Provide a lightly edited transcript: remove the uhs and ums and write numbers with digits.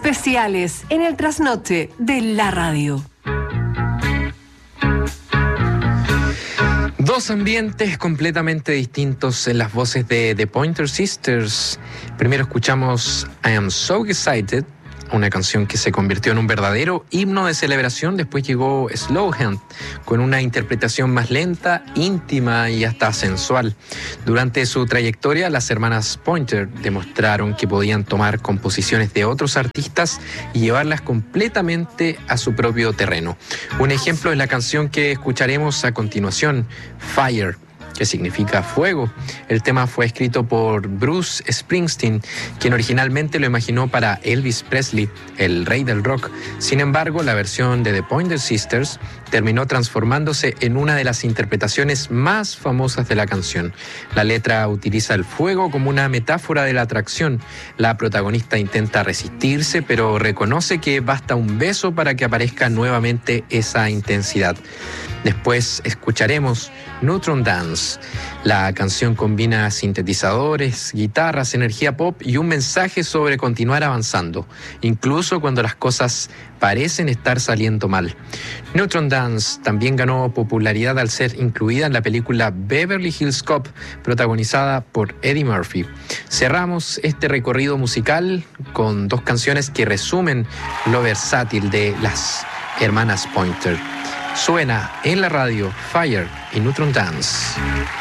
especiales en el trasnoche de la radio. Dos ambientes completamente distintos en las voces de The Pointer Sisters. Primero escuchamos I Am So Excited, una canción que se convirtió en un verdadero himno de celebración. Después llegó Slow Hand, con una interpretación más lenta, íntima y hasta sensual. Durante su trayectoria, las hermanas Pointer demostraron que podían tomar composiciones de otros artistas y llevarlas completamente a su propio terreno. Un ejemplo es la canción que escucharemos a continuación, Fire, que significa fuego. El tema fue escrito por Bruce Springsteen, quien originalmente lo imaginó para Elvis Presley, el rey del rock. Sin embargo, la versión de The Pointer Sisters terminó transformándose en una de las interpretaciones más famosas de la canción. La letra utiliza el fuego como una metáfora de la atracción. La protagonista intenta resistirse, pero reconoce que basta un beso para que aparezca nuevamente esa intensidad. Después escucharemos Neutron Dance. La canción combina sintetizadores, guitarras, energía pop y un mensaje sobre continuar avanzando, incluso cuando las cosas parecen estar saliendo mal. Neutron Dance también ganó popularidad al ser incluida en la película Beverly Hills Cop, protagonizada por Eddie Murphy. Cerramos este recorrido musical con dos canciones que resumen lo versátil de las hermanas Pointer. Suena en la radio Fire y Neutron Dance.